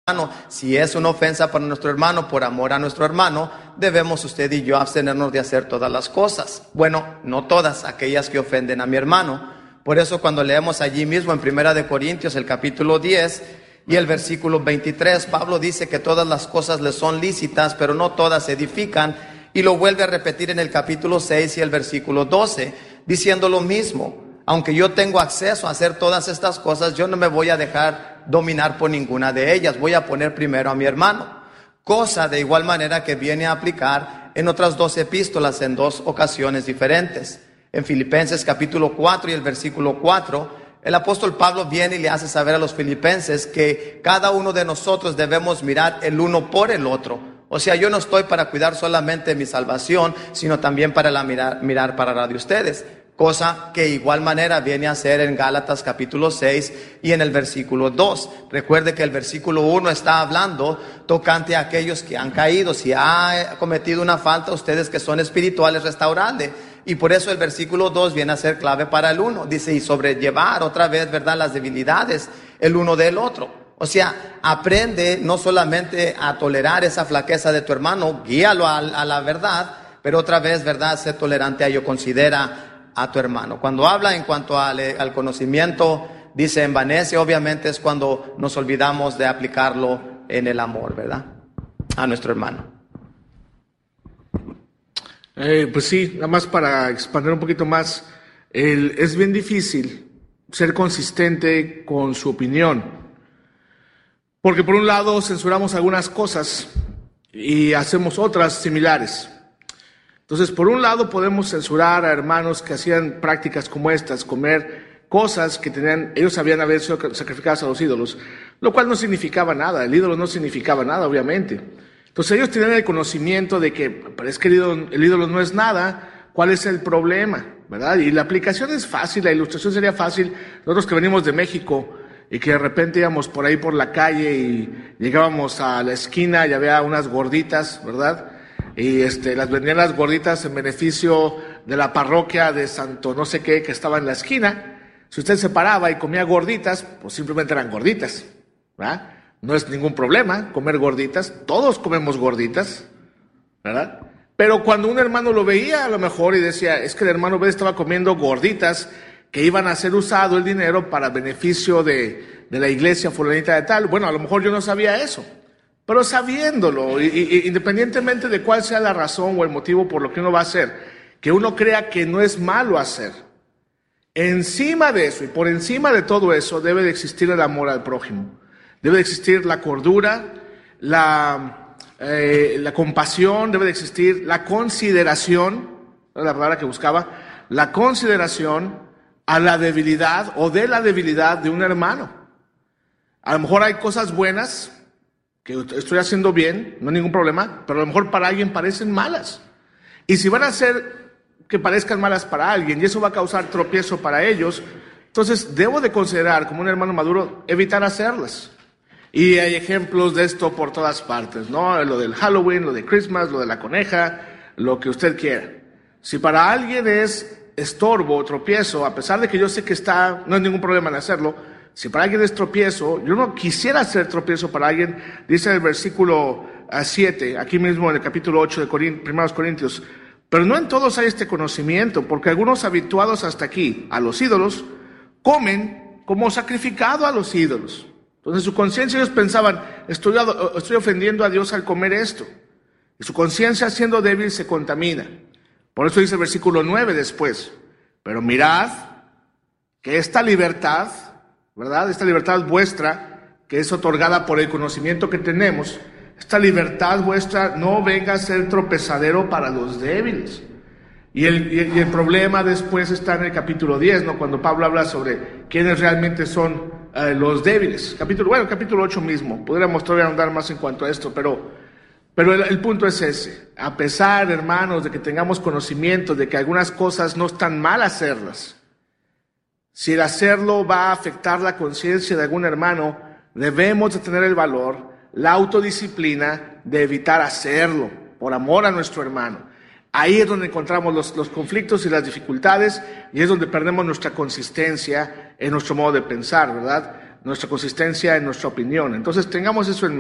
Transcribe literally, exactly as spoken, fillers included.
Si es una ofensa para nuestro hermano, por amor a nuestro hermano, debemos usted y yo abstenernos de hacer todas las cosas. Bueno, no todas, aquellas que ofenden a mi hermano. Por eso cuando leemos allí mismo en Primera de Corintios, el capítulo diez y el versículo veintitrés, Pablo dice que todas las cosas le son lícitas, pero no todas edifican. Y lo vuelve a repetir en el capítulo seis y el versículo doce, diciendo lo mismo. Aunque yo tengo acceso a hacer todas estas cosas, yo no me voy a dejar dominar por ninguna de ellas. Voy a poner primero a mi hermano. Cosa de igual manera que viene a aplicar en otras dos epístolas en dos ocasiones diferentes. En Filipenses capítulo cuatro y el versículo cuatro, el apóstol Pablo viene y le hace saber a los filipenses que cada uno de nosotros debemos mirar el uno por el otro. O sea, yo no estoy para cuidar solamente mi salvación, sino también para la mirar, mirar para la de ustedes. Cosa que igual manera viene a ser en Gálatas capítulo seis y en el versículo dos. Recuerde que el versículo uno está hablando tocante a aquellos que han caído. Si ha cometido una falta, ustedes que son espirituales, restaurarle. Y por eso el versículo dos viene a ser clave para el uno. Dice, y sobrellevar otra vez, ¿verdad?, las debilidades el uno del otro. O sea, aprende no solamente a tolerar esa flaqueza de tu hermano, guíalo a, a la verdad, pero otra vez, ¿verdad?, sé tolerante a ello, considera a tu hermano. Cuando habla en cuanto al, al conocimiento, dice envanece, obviamente es cuando nos olvidamos de aplicarlo en el amor, ¿verdad?, a nuestro hermano. Eh, pues sí, nada más para expandir un poquito más, el, es bien difícil ser consistente con su opinión, porque por un lado censuramos algunas cosas y hacemos otras similares. Entonces, por un lado podemos censurar a hermanos que hacían prácticas como estas, comer cosas que tenían, ellos sabían haber sido sacrificadas a los ídolos, lo cual no significaba nada, el ídolo no significaba nada, obviamente. Entonces ellos tenían el conocimiento de que, pero es que el ídolo, el ídolo no es nada, ¿cuál es el problema?, ¿verdad? Y la aplicación es fácil, la ilustración sería fácil. Nosotros que venimos de México y que de repente íbamos por ahí por la calle y llegábamos a la esquina y había unas gorditas, ¿verdad?, y este, las vendían las gorditas en beneficio de la parroquia de Santo no sé qué que estaba en la esquina. Si usted se paraba y comía gorditas, pues simplemente eran gorditas, ¿verdad? No es ningún problema comer gorditas, todos comemos gorditas, ¿verdad? Pero cuando un hermano lo veía a lo mejor y decía, es que el hermano B estaba comiendo gorditas que iban a ser usado el dinero para beneficio de, de la iglesia fulanita de tal, bueno, a lo mejor yo no sabía eso. Pero sabiéndolo, y, y, independientemente de cuál sea la razón o el motivo por lo que uno va a hacer, que uno crea que no es malo hacer, encima de eso y por encima de todo eso debe de existir el amor al prójimo, debe de existir la cordura, la, eh, la compasión, debe de existir la consideración, ¿no?, la palabra que buscaba, la consideración a la debilidad o de la debilidad de un hermano. A lo mejor hay cosas buenas que estoy haciendo bien, no hay ningún problema, pero a lo mejor para alguien parecen malas. Y si van a hacer que parezcan malas para alguien y eso va a causar tropiezo para ellos, entonces debo de considerar como un hermano maduro evitar hacerlas. Y hay ejemplos de esto por todas partes, ¿no? Lo del Halloween, lo de Christmas, lo de la coneja, lo que usted quiera. Si para alguien es estorbo o tropiezo, a pesar de que yo sé que está, no hay ningún problema en hacerlo, si para alguien es tropiezo, yo no quisiera ser tropiezo para alguien, dice el versículo siete, aquí mismo en el capítulo ocho de Corintios, Primeros Corintios, pero no en todos hay este conocimiento, porque algunos habituados hasta aquí a los ídolos, comen como sacrificado a los ídolos. Entonces su conciencia, ellos pensaban, estoy, estoy ofendiendo a Dios al comer esto. Y su conciencia siendo débil se contamina. Por eso dice el versículo nueve después, pero mirad que esta libertad, ¿verdad?, esta libertad vuestra, que es otorgada por el conocimiento que tenemos, esta libertad vuestra no venga a ser tropezadero para los débiles. Y el, y el problema después está en el capítulo diez, ¿no?, cuando Pablo habla sobre quiénes realmente son eh, los débiles. Capítulo, bueno, capítulo ocho mismo, podríamos todavía andar más en cuanto a esto, pero, pero el, el punto es ese. A pesar, hermanos, de que tengamos conocimiento de que algunas cosas no están mal hacerlas, si el hacerlo va a afectar la conciencia de algún hermano, debemos de tener el valor, la autodisciplina de evitar hacerlo, por amor a nuestro hermano. Ahí es donde encontramos los, los conflictos y las dificultades, y es donde perdemos nuestra consistencia en nuestro modo de pensar, ¿verdad? Nuestra consistencia en nuestra opinión. Entonces tengamos eso en mente.